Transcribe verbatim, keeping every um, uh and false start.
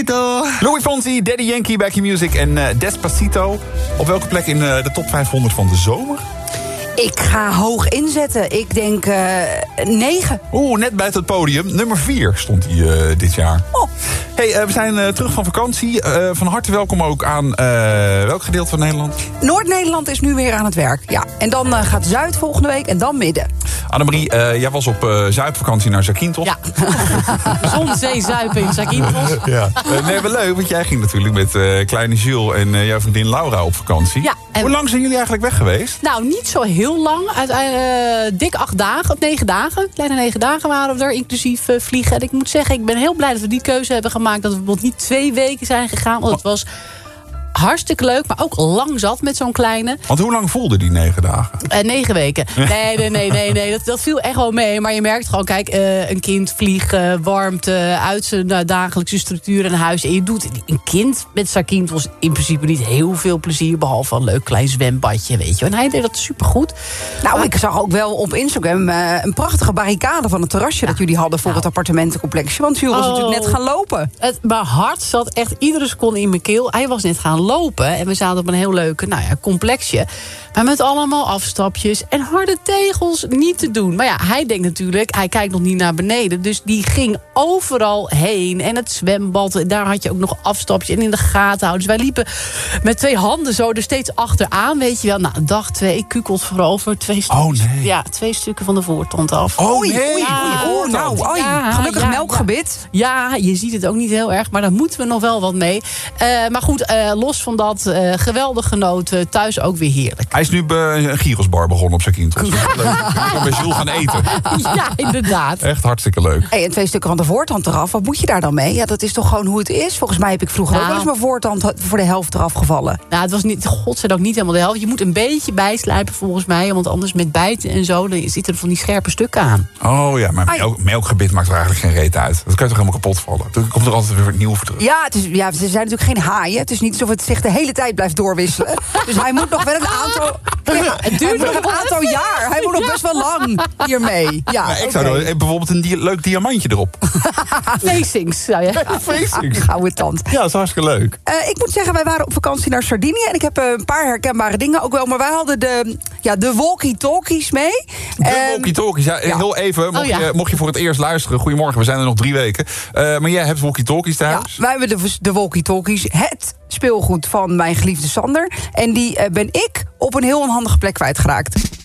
Louis Fonsi, Daddy Yankee, Back in Music en uh, Despacito. Op welke plek in uh, de top vijfhonderd van de zomer? Ik ga hoog inzetten. Ik denk uh, negen. Oeh, net buiten het podium. Nummer vier stond hij uh, dit jaar. Oh. Hey, uh, we zijn uh, terug van vakantie. Uh, van harte welkom ook aan uh, welk gedeelte van Nederland? Noord-Nederland is nu weer aan het werk. Ja. En dan uh, gaat Zuid volgende week en dan Midden. Annemarie, uh, jij was op uh, Zuidvakantie naar Zakynthos. Ja. Zon, zee, zuipen in Zakynthos. Ja. Uh, nee, wel leuk, want jij ging natuurlijk met uh, kleine Jules en uh, jouw vriendin Laura op vakantie. Ja, en... Hoe lang zijn jullie eigenlijk weg geweest? Nou, niet zo heel lang. Uiteindelijk uh, dik acht dagen, of negen dagen. Kleine negen dagen waren we er, inclusief uh, vliegen. En ik moet zeggen, ik ben heel blij dat we die keuze hebben gemaakt. Dat we bijvoorbeeld niet twee weken zijn gegaan. Want het was hartstikke leuk, maar ook lang zat met zo'n kleine. Want hoe lang voelde die negen dagen? Uh, negen weken. Nee, nee, nee, nee, nee. Dat, dat viel echt wel mee. Maar je merkt gewoon, kijk, uh, een kind vliegen, warmte, uit zijn uh, dagelijkse structuur en huis. En je doet een kind met Zakynthos in principe niet heel veel plezier, behalve een leuk klein zwembadje, weet je. En hij deed dat supergoed. Nou, maar ik zag ook wel op Instagram uh, een prachtige barricade van het terrasje dat jullie hadden voor nou. het appartementencomplexje. Want Jules was oh, natuurlijk net gaan lopen. Het, mijn hart zat echt iedere seconde in mijn keel. Hij was net gaan lopen en we zaten op een heel leuke, nou ja, complexje. Maar met allemaal afstapjes en harde tegels niet te doen. Maar ja, hij denkt natuurlijk, hij kijkt nog niet naar beneden. Dus die ging overal heen. En het zwembad, daar had je ook nog afstapjes en in de gaten houden. Dus wij liepen met twee handen zo er steeds achteraan, weet je wel. Nou, dag twee, kukelt voorover. Twee oh nee. Ja, twee stukken van de voortand af. Oh nee. Oei, ja, oei, oei, nou, oei. Ja, gelukkig ja, melkgebit. Ja. ja, je ziet het ook niet heel erg, maar daar moeten we nog wel wat mee. Uh, maar goed, uh, los van dat, uh, geweldig genoten. Thuis ook weer heerlijk. Hij is nu bij een gyrosbar begonnen op Zakynthos. Leuk. Je kan bij Jules gaan eten. Ja, inderdaad. Echt hartstikke leuk. Hey, en twee stukken van de voortand eraf. Wat moet je daar dan mee? Ja, dat is toch gewoon hoe het is? Volgens mij heb ik vroeger nou, ook wel eens mijn voortand voor de helft eraf gevallen. Nou, het was niet, godzijdank niet helemaal de helft. Je moet een beetje bijslijpen volgens mij. Want anders met bijten en zo, dan zitten er van die scherpe stukken aan. Oh ja, maar melk, melkgebit maakt er eigenlijk geen reet uit. Dat kan je toch helemaal kapot vallen? Dan komt er altijd weer wat nieuw voor terug. Ja, het is, ja, ze zijn natuurlijk geen haaien. Het is niet alsof het zich de hele tijd blijft doorwisselen. Dus hij moet nog wel een aantal... Ja, het duurt nog een aantal jaar. Hij moet nog best wel lang hiermee. Ja, nou, ik okay. zou er, bijvoorbeeld een di- leuk diamantje erop. Facings, zou je. Ja, facings. Gouden tand. Ja, dat is hartstikke leuk. Uh, ik moet zeggen, wij waren op vakantie naar Sardinië. En ik heb uh, een paar herkenbare dingen ook wel. Maar wij hadden de, ja, de walkie-talkies mee. De um, walkie-talkies. Ja, ja. Heel even, mocht, oh, ja. je, mocht je voor het eerst luisteren. Goedemorgen, we zijn er nog drie weken. Uh, maar jij hebt walkie-talkies thuis. Ja, wij hebben de, de walkie-talkies. Het speelgoed van mijn geliefde Sander. En die uh, ben ik op een heel onhandige plek kwijtgeraakt.